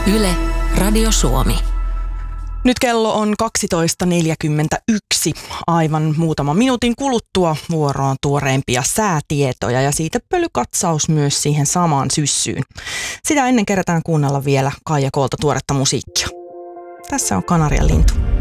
Yle, Radio Suomi. Nyt kello on 12.41. Aivan muutaman minuutin kuluttua vuoroon tuoreimpia säätietoja ja siitä pölykatsaus myös siihen samaan syssyyn. Sitä ennen kerätään kuunnella vielä Kaija Koolta tuoretta musiikkia. Tässä on Kanarian lintu.